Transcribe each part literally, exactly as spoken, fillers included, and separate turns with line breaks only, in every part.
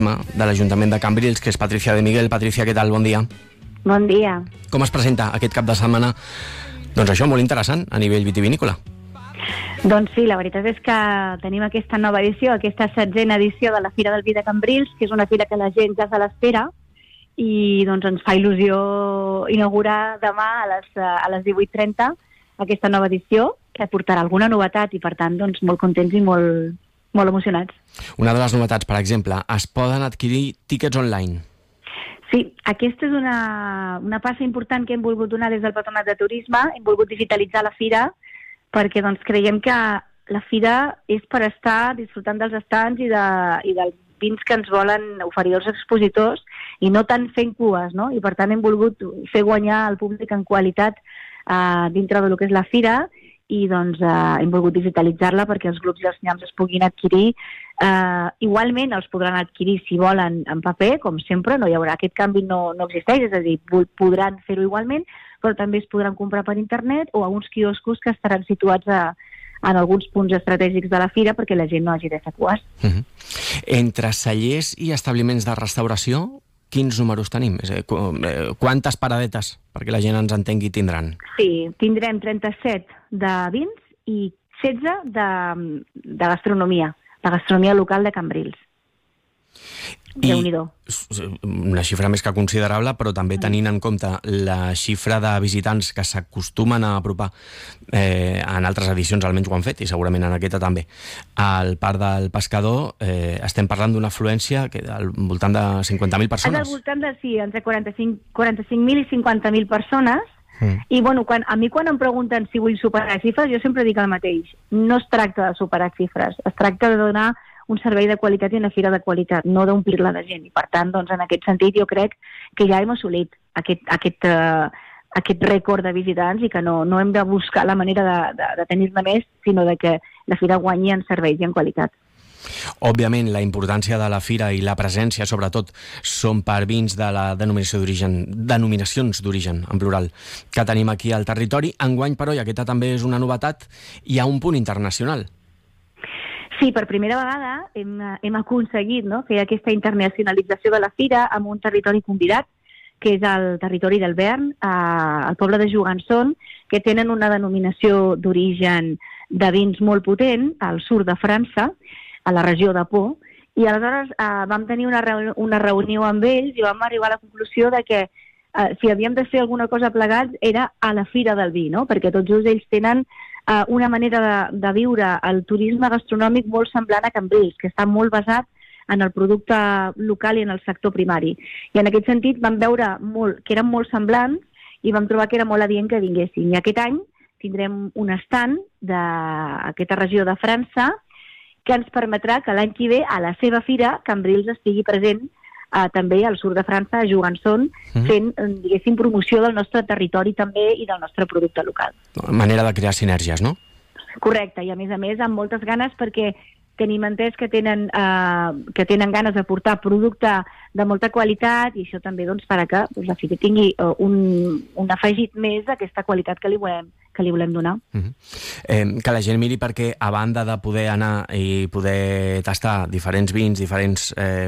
de l'Ajuntament de Cambrils, que és Patricia de Miguel. Patricia, què tal? Bon dia.
Bon dia.
Com es presenta aquest cap de setmana? Doncs això, molt interessant a nivell vitivinícola.
Doncs sí, la veritat és que tenim aquesta nova edició, aquesta setzena edició de la Fira del Vi de Cambrils, que és una fira que la gent ja se l'espera, i doncs ens fa il·lusió inaugurar demà a les, a les divuit trenta aquesta nova edició, que portarà alguna novetat i, per tant, doncs, molt contents i molt, molt emocionats.
Una de les novetats, per exemple, es poden adquirir tíquets online.
Sí, aquesta és una, una passa important que hem volgut donar des del Patronat de Turisme. Hem volgut digitalitzar la fira perquè doncs, creiem que la fira és per estar disfrutant dels estants i, de, i dels vins que ens volen oferir els expositors i no tant fent cues, no? I per tant hem volgut fer guanyar el públic en qualitat eh, dintre del que és la fira i doncs eh, hem volgut digitalitzar-la perquè els grups i els nyams es puguin adquirir. Eh, igualment els podran adquirir si volen en paper, com sempre, no hi haurà, aquest canvi no, no existeix, és a dir, podran fer-ho igualment, però també es podran comprar per internet o a uns quioscos que estaran situats a, en alguns punts estratègics de la fira perquè la gent no hagi de fer cues.
Uh-huh. Entre cellers i establiments de restauració, quins números tenim? Quantes paradetes, perquè la gent ens entengui, tindran?
Sí, tindrem trenta-set de vins i setze de, de gastronomia, la gastronomia local de Cambrils. Déu-n'hi-do.
Una xifra més que considerable, però també tenint en compte la xifra de visitants que s'acostumen a apropar eh, en altres edicions, almenys ho han fet, i segurament en aquesta també, al Parc del Pescador, eh, estem parlant d'una afluència que al voltant de cinquanta mil persones.
És al voltant de, sí, entre quaranta-cinc mil i cinquanta mil persones. Mm. I bueno, quan, a mi quan em pregunten si vull superar xifres, jo sempre dic el mateix. No es tracta de superar xifres, es tracta de donar un servei de qualitat i una fira de qualitat, no d'omplir-la de gent. I per tant, doncs, en aquest sentit, jo crec que ja hem assolit aquest, aquest, uh, aquest rècord de visitants i que no, no hem de buscar la manera de, de, de tenir-ne més, sinó de que la fira guanyi en serveis i en qualitat.
Òbviament, la importància de la fira i la presència, sobretot, són per vins de la denominació d'origen, denominacions d'origen, en plural, que tenim aquí al territori. Enguany, però, i aquesta també és una novetat, hi ha un punt internacional.
Sí, per primera vegada hem, hem aconseguit, no?, fer aquesta internacionalització de la fira amb un territori convidat, que és el territori del Bern, eh, el poble de Juganson, que tenen una denominació d'origen de vins molt potent, al sud de França, a la regió de Pau, i aleshores eh, vam tenir una, reunió, una reunió amb ells i vam arribar a la conclusió de que eh, si havíem de fer alguna cosa plegats era a la Fira del Vi, no?, perquè tots just ells tenen eh, una manera de, de viure el turisme gastronòmic molt semblant a Cambrils, que està molt basat en el producte local i en el sector primari. I en aquest sentit vam veure molt, que eren molt semblants i vam trobar que era molt adient que vinguessin. I aquest any tindrem un estand d'aquesta regió de França que ens permetrà que l'any que ve, a la seva fira, Cambrils estigui present eh, també al sud de França, a Juganson, mm-hmm. fent, diguéssim, promoció del nostre territori també i del nostre producte local.
Manera de crear sinergies, no?
Correcte, i a més a més amb moltes ganes perquè tenim entès que tenen, eh, que tenen ganes de portar producte de molta qualitat i això també doncs, farà que doncs, la fira tingui uh, un, un afegit més d'aquesta qualitat que li volem, que li volem donar.
Uh-huh. eh, que la gent miri perquè a banda de poder anar i poder tastar diferents vins, diferents, eh,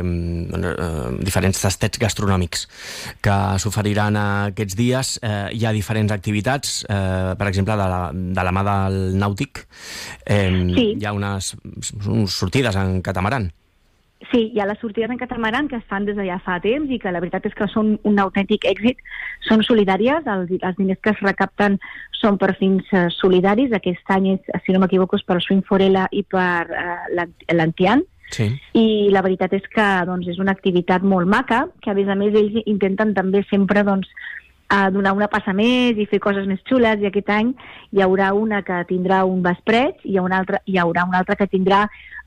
eh, diferents tastets gastronòmics que s'oferiran aquests dies, eh, hi ha diferents activitats, eh, per exemple de la, de la mà del nàutic, eh, sí. Hi ha unes, unes sortides en catamaran.
Sí, hi ha les sortides en catamaran que es fan des de ja fa temps i que la veritat és que són un autèntic èxit. Són solidàries, els, els diners que es recapten són per fins uh, solidaris. Aquest any, és, si no m'equivoco, és per Swing Forella i per uh, l'Antian.
Sí.
I la veritat és que doncs, és una activitat molt maca, que a més a més ells intenten també sempre doncs, a donar una passa més i fer coses més xules, i aquest any hi haurà una que tindrà un vespret i hi, ha una altra, hi haurà una altra que tindrà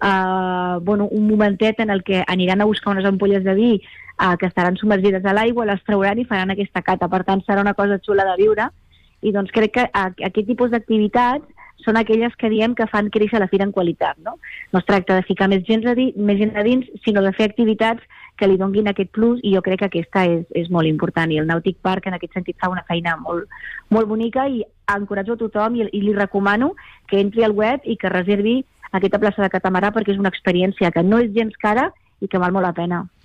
uh, bueno, un momentet en el que aniran a buscar unes ampolles de vi uh, que estaran submergides a l'aigua, les trauran i faran aquesta cata. Per tant, serà una cosa xula de viure i doncs crec que uh, aquest tipus d'activitats són aquelles que diem que fan créixer la fira en qualitat, no? No es tracta de ficar més gent a, di- més gent a dins, sinó de fer activitats que li donguin aquest plus, i jo crec que aquesta és, és molt important, i el Nàutic Park en aquest sentit fa una feina molt, molt bonica, i encoratjo a tothom i, i li recomano que entri al web i que reservi aquesta plaça de catamarà, perquè és una experiència que no és gens cara i que val molt la pena.